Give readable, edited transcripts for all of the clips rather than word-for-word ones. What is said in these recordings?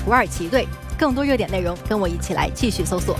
土耳其队。更多热点内容，跟我一起来继续搜索。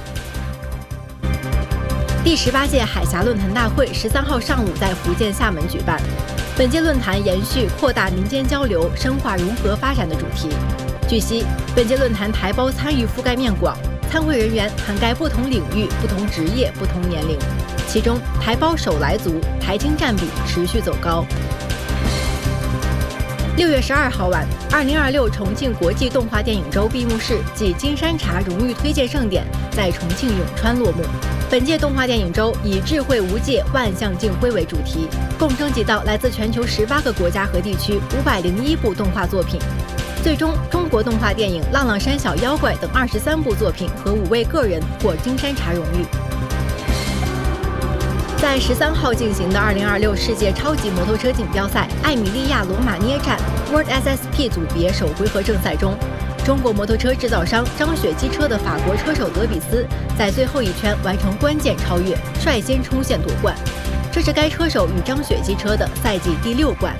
第18届海峡论坛大会13号上午在福建厦门举办。本届论坛延续扩大民间交流、深化融合发展的主题。据悉，本届论坛台胞参与覆盖面广，参会人员涵盖不同领域、不同职业、不同年龄，其中台胞手来族、台青占比持续走高。6月12号晚，2026重庆国际动画电影周闭幕式暨金山茶荣誉推荐盛典在重庆永川落幕。本届动画电影周以“智慧无界，万象竞辉”为主题，共征集到来自全球18个国家和地区501部动画作品。最终，中国动画电影《浪浪山小妖怪》等23部作品和5位个人获金山茶荣誉。在13号进行的2026世界超级摩托车锦标赛艾米利亚罗马涅站 World SSP 组别首回合正赛中，中国摩托车制造商张雪机车的法国车手德比斯在最后一圈完成关键超越，率先冲线夺冠。这是该车手与张雪机车的赛季第6冠。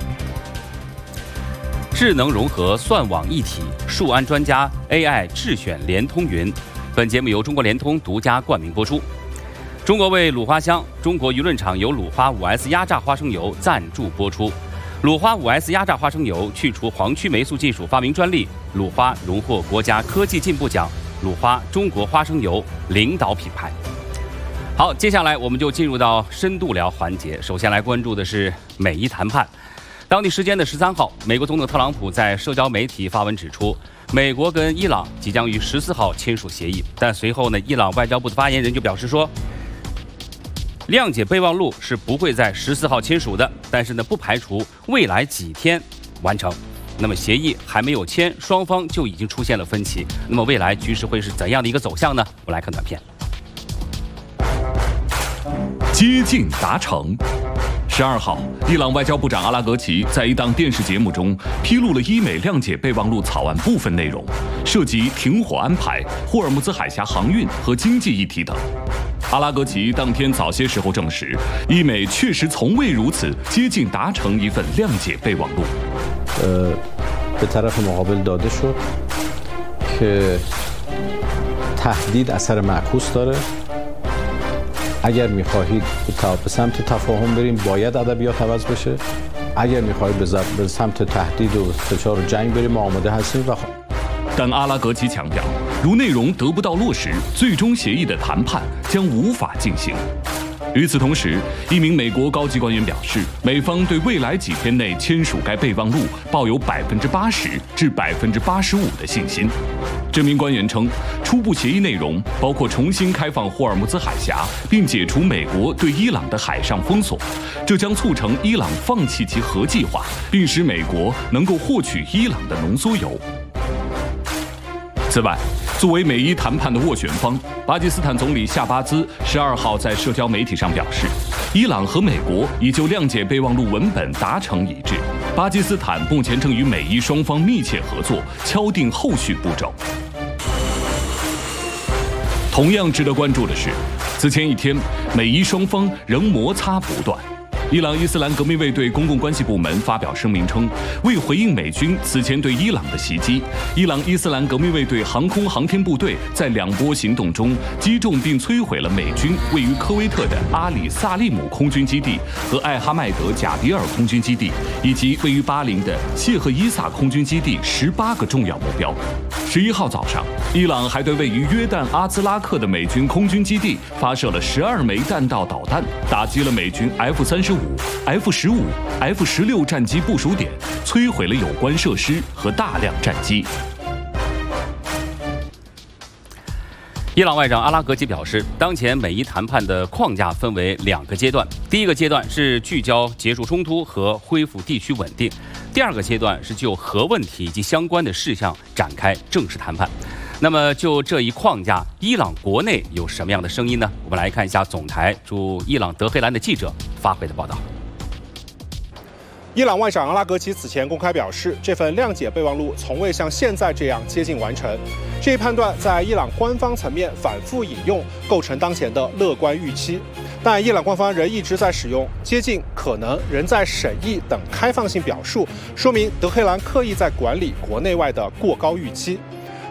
智能融合算网一体，数安专家 AI 智选联通云。本节目由中国联通独家冠名播出。中国味卤花香，中国舆论场由鲁花 5S 压榨花生油赞助播出。鲁花 5S 压榨花生油去除黄曲霉素技术发明专利，鲁花荣获国家科技进步奖，鲁花中国花生油领导品牌。好，接下来我们就进入到深度聊环节。首先来关注的是美伊谈判。当地时间的13号，美国总统特朗普在社交媒体发文指出，美国跟伊朗即将于14号签署协议，但随后呢，伊朗外交部的发言人就表示说，谅解备忘录是不会在14号签署的，但是呢，不排除未来几天完成。那么协议还没有签，双方就已经出现了分歧。那么未来局势会是怎样的一个走向呢？我们来看短片。 接近达成。12号，伊朗外交部长阿拉格齐在一档电视节目中披露了伊美谅解备忘录草案部分内容，涉及停火安排、霍尔木兹海峡航运和经济议题等。阿拉格齐当天早些时候证实，伊美确实从未如此接近达成一份谅解备忘录。 به طرف مقابل داده شد که تهدید اثر معکوس داره. اگر می‌خواهید به سمت تفاهم بریم باید ادبیات عوض بشه. اگر می‌خواهید به سمت تهدید و فشار و جنگ بریم ما آماده هستیم و 但阿拉格齐强调，如内容得不到落实，最终协议的谈判将无法进行。与此同时，一名美国高级官员表示，美方对未来几天内签署该备忘录抱有80%至85%的信心。这名官员称，初步协议内容包括重新开放霍尔木兹海峡，并解除美国对伊朗的海上封锁，这将促成伊朗放弃其核计划，并使美国能够获取伊朗的浓缩油。此外，作为美伊谈判的斡旋方，巴基斯坦总理夏巴兹12号在社交媒体上表示，伊朗和美国已就谅解备忘录文本达成一致，巴基斯坦目前正与美伊双方密切合作，敲定后续步骤。同样值得关注的是，此前一天，美伊双方仍摩擦不断。伊朗伊斯兰革命卫队公共关系部门发表声明称，为回应美军此前对伊朗的袭击，伊朗伊斯兰革命卫队航空航天部队在2波行动中击中并摧毁了美军位于科威特的阿里萨利姆空军基地和艾哈迈德贾迪尔空军基地，以及位于巴林的谢赫伊萨空军基地18个重要目标。11号早上，伊朗还对位于约旦阿兹拉克的美军空军基地发射了12枚弹道导弹，打击了美军 F-35、F-15、F-16 战机部署点，摧毁了有关设施和大量战机。 伊朗外长阿拉格齐表示，当前美伊谈判的框架分为2个阶段，第一个阶段是聚焦结束冲突和恢复地区稳定，第2个阶段是就核问题以及相关的事项展开正式谈判。那么就这一框架，伊朗国内有什么样的声音呢？我们来看一下总台驻伊朗德黑兰的记者发回的报道。 伊朗外长阿拉格齐此前公开表示，这份谅解备忘录从未像现在这样接近完成。这一判断在伊朗官方层面反复引用，构成当前的乐观预期。但伊朗官方仍一直在使用接近、可能、仍在审议等开放性表述，说明德黑兰刻意在管理国内外的过高预期。